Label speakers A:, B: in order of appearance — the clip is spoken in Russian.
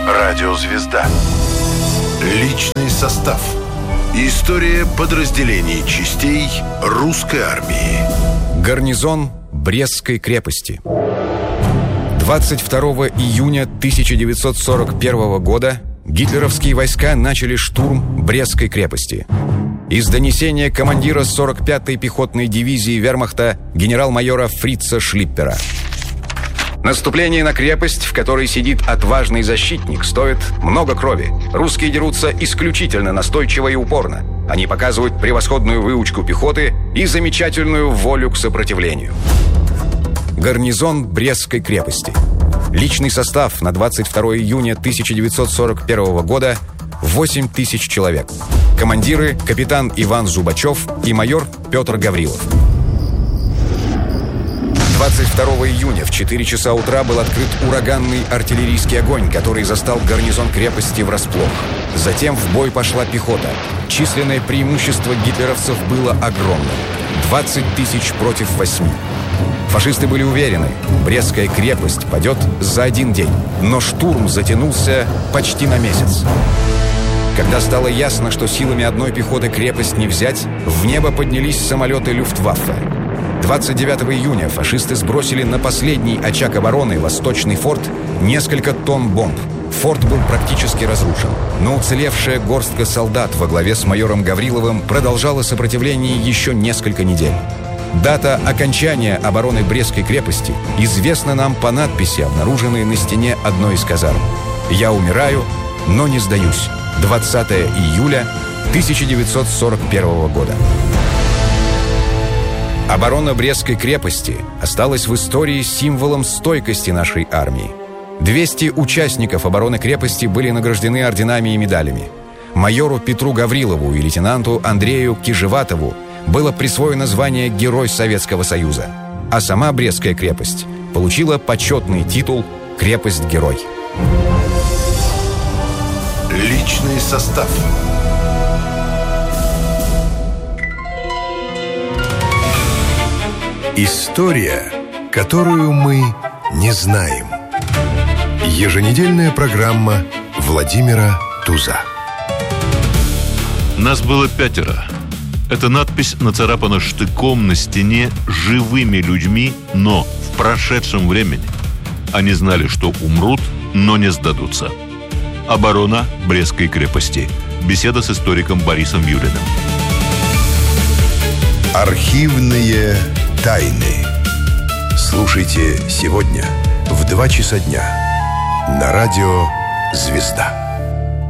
A: Радиозвезда. Личный состав. История подразделений частей русской армии.
B: Гарнизон Брестской крепости. 22 июня 1941 года гитлеровские войска начали штурм Брестской крепости. Из донесения командира 45-й пехотной дивизии вермахта генерал-майора Фрица Шлиппера. Наступление на крепость, в которой сидит отважный защитник, стоит много крови. Русские дерутся исключительно настойчиво и упорно. Они показывают превосходную выучку пехоты и замечательную волю к сопротивлению. Гарнизон Брестской крепости. Личный состав на 22 июня 1941 года – 8 тысяч человек. Командиры – капитан Иван Зубачев и майор Петр Гаврилов. 22 июня в 4 часа утра был открыт ураганный артиллерийский огонь, который застал гарнизон крепости врасплох. Затем в бой пошла пехота. Численное преимущество гитлеровцев было огромным – 20 тысяч против 8. Фашисты были уверены, Брестская крепость падет за один день, но штурм затянулся почти на месяц. Когда стало ясно, что силами одной пехоты крепость не взять, в небо поднялись самолеты Люфтваффе. 29 июня фашисты сбросили на последний очаг обороны, Восточный форт, несколько тонн бомб. Форт был практически разрушен, но уцелевшая горстка солдат во главе с майором Гавриловым продолжала сопротивление еще несколько недель. Дата окончания обороны Брестской крепости известна нам по надписи, обнаруженной на стене одной из казарм. «Я умираю, но не сдаюсь. 20 июля 1941 года». Оборона Брестской крепости осталась в истории символом стойкости нашей армии. 200 участников обороны крепости были награждены орденами и медалями. Майору Петру Гаврилову и лейтенанту Андрею Кижеватову было присвоено звание Герой Советского Союза, а сама Брестская крепость получила почетный титул «Крепость-герой».
A: Личный состав. История, которую мы не знаем. Еженедельная программа Владимира Туза.
C: Нас было 5. Эта надпись нацарапана штыком на стене живыми людьми, но в прошедшем времени. Они знали, что умрут, но не сдадутся. Оборона Брестской крепости. Беседа с историком Борисом Юлиным.
A: Архивные тайны. Слушайте сегодня в 2 часа дня на радио «Звезда».